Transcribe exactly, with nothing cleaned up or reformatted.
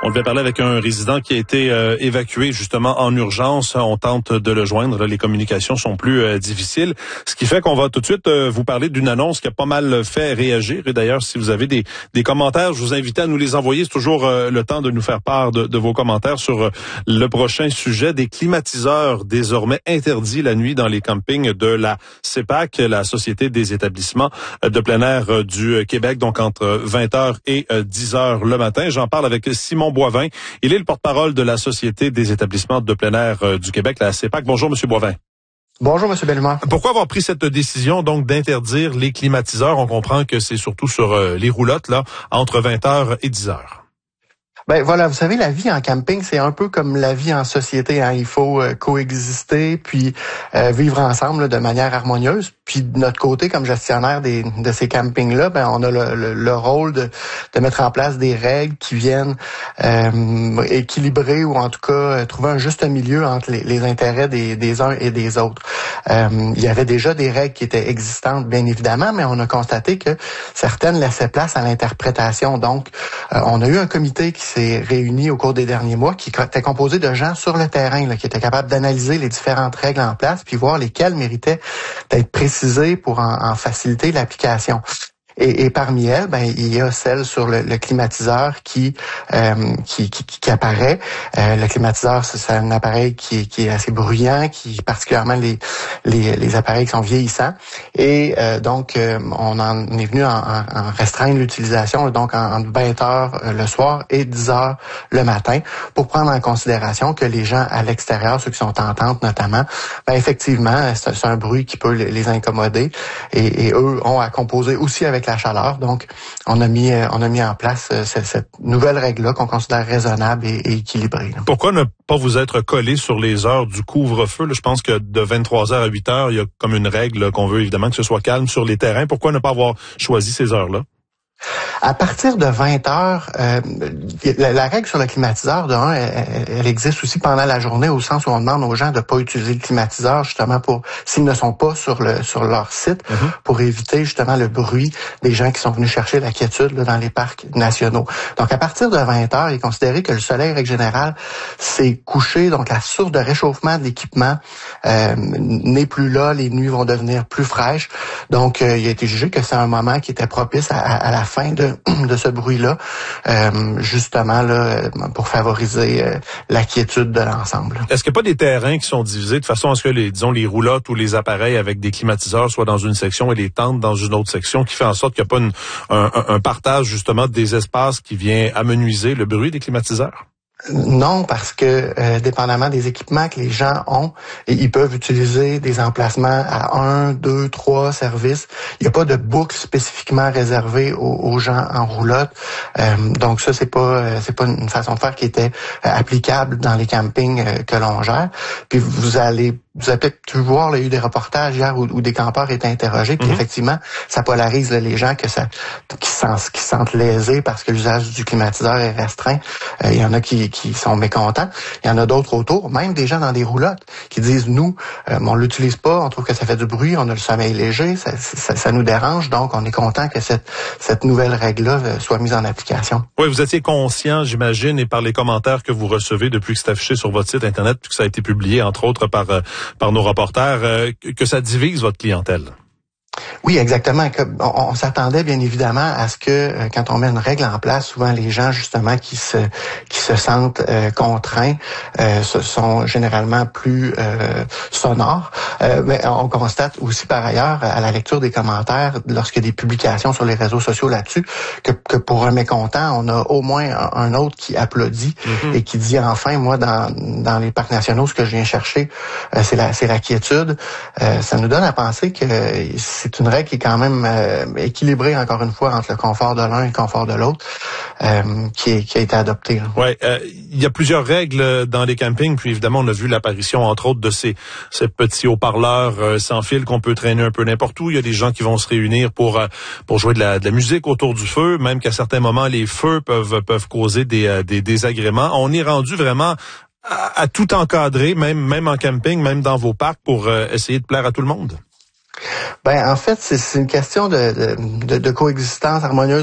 On devait parler avec un résident qui a été euh, évacué justement en urgence. On tente de le joindre. Les communications sont plus euh, difficiles. Ce qui fait qu'on va tout de suite euh, vous parler d'une annonce qui a pas mal fait réagir. Et d'ailleurs, si vous avez des, des commentaires, je vous invite à nous les envoyer. C'est toujours euh, le temps de nous faire part de, de vos commentaires sur euh, le prochain sujet. Des climatiseurs désormais interdits la nuit dans les campings de la C E P A C, la Société des établissements de plein air du Québec, donc entre vingt heures et dix heures le matin. J'en parle avec Simon Boivin. Il est le porte-parole de la Société des établissements de plein air du Québec, la C E P A C. Bonjour, Monsieur Boivin. Bonjour, Monsieur Bellemare. Pourquoi avoir pris cette décision donc d'interdire les climatiseurs? On comprend que c'est surtout sur euh, les roulottes là entre vingt heures et dix heures. Ben voilà, vous savez, la vie en camping, c'est un peu comme la vie en société. Hein. Il faut euh, coexister, puis euh, vivre ensemble là, de manière harmonieuse. Puis de notre côté, comme gestionnaire des, de ces campings-là, ben on a le, le, le rôle de, de mettre en place des règles qui viennent euh, équilibrer ou en tout cas euh, trouver un juste milieu entre les, les intérêts des, des uns et des autres. Euh, il y avait déjà des règles qui étaient existantes, bien évidemment, mais on a constaté que certaines laissaient place à l'interprétation. Donc, euh, on a eu un comité qui s'est réuni au cours des derniers mois, qui était composé de gens sur le terrain, là, qui étaient capables d'analyser les différentes règles en place, puis voir lesquelles méritaient d'être précisées pour en, en faciliter l'application. Et, et parmi elles, ben il y a celle sur le, le climatiseur qui, euh, qui, qui qui apparaît. Euh, le climatiseur, c'est un appareil qui, qui est assez bruyant, qui particulièrement les les, les appareils qui sont vieillissants. Et euh, donc euh, on en est venu en, en, en restreindre l'utilisation, donc en, en vingt heures le soir et dix heures le matin, pour prendre en considération que les gens à l'extérieur, ceux qui sont en tente notamment, ben effectivement c'est, c'est un bruit qui peut les incommoder et, et eux ont à composer aussi avec la chaleur. Donc, on a mis on a mis en place cette, cette nouvelle règle-là qu'on considère raisonnable et, et équilibrée. Là. Pourquoi ne pas vous être collé sur les heures du couvre-feu? Là, je pense que de vingt-trois heures à huit heures, il y a comme une règle là, qu'on veut évidemment que ce soit calme sur les terrains. Pourquoi ne pas avoir choisi ces heures-là? À partir de vingt heures, euh, la, la règle sur le climatiseur, de un, elle, elle existe aussi pendant la journée, au sens où on demande aux gens de pas utiliser le climatiseur, justement, pour s'ils ne sont pas sur le sur leur site, mm-hmm. pour éviter justement le bruit des gens qui sont venus chercher la quiétude là, dans les parcs nationaux. Donc, à partir de vingt heures, il est considéré que le soleil, règle générale, s'est couché, donc la source de réchauffement de l'équipement euh, n'est plus là, les nuits vont devenir plus fraîches. Donc, euh, il a été jugé que c'est un moment qui était propice à, à la fin de, de ce bruit-là, euh, justement là pour favoriser euh, la quiétude de l'ensemble. Est-ce qu'il n'y a pas des terrains qui sont divisés de façon à ce que les, disons, les roulottes ou les appareils avec des climatiseurs soient dans une section et les tentes dans une autre section, qui fait en sorte qu'il n'y a pas une, un, un partage justement des espaces qui vient amenuiser le bruit des climatiseurs? Non, parce que euh, dépendamment des équipements que les gens ont, ils peuvent utiliser des emplacements à un, deux, trois services. Il n'y a pas de boucle spécifiquement réservée aux, aux gens en roulotte. Euh, donc ça, c'est pas c'est pas une façon de faire qui était euh, applicable dans les campings euh, que l'on gère. Puis vous allez Vous avez peut-être pu voir, là, il y a eu des reportages hier où, où des campeurs étaient interrogés, puis mm-hmm. effectivement, ça polarise là, les gens que ça, qui se sentent, qui se sentent lésés parce que l'usage du climatiseur est restreint. Euh, il y en a qui, qui sont mécontents. Il y en a d'autres autour, même des gens dans des roulottes, qui disent, nous, euh, on l'utilise pas, on trouve que ça fait du bruit, on a le sommeil léger, ça, ça, ça nous dérange, donc on est content que cette, cette nouvelle règle-là soit mise en application. Oui, vous étiez conscient, j'imagine, et par les commentaires que vous recevez depuis que c'est affiché sur votre site Internet, puis que ça a été publié, entre autres, par... Euh, par nos reporters, euh, que ça divise votre clientèle. Oui, exactement. On, on s'attendait bien évidemment à ce que euh, quand on met une règle en place, souvent les gens justement qui se qui se sentent euh, contraints euh, ce sont généralement plus euh, sonores. Euh, mais on constate aussi par ailleurs à la lecture des commentaires, lorsqu'il y a des publications sur les réseaux sociaux là-dessus, que, que pour un mécontent, on a au moins un, un autre qui applaudit mm-hmm. et qui dit enfin, moi dans dans les parcs nationaux, ce que je viens chercher, euh, c'est la c'est la quiétude. Euh, ça nous donne à penser que c'est une règle qui est quand même euh, équilibrée, encore une fois, entre le confort de l'un et le confort de l'autre, euh, qui, est, qui a été adopté. Oui, euh, il y a plusieurs règles dans les campings, puis évidemment, on a vu l'apparition, entre autres, de ces, ces petits haut-parleurs euh, sans fil qu'on peut traîner un peu n'importe où. Il y a des gens qui vont se réunir pour euh, pour jouer de la, de la musique autour du feu, même qu'à certains moments, les feux peuvent peuvent causer des, euh, des désagréments. On est rendu vraiment à, à tout encadrer, même même en camping, même dans vos parcs, pour euh, essayer de plaire à tout le monde. Ben en fait, c'est, c'est une question de, de, de, de coexistence harmonieuse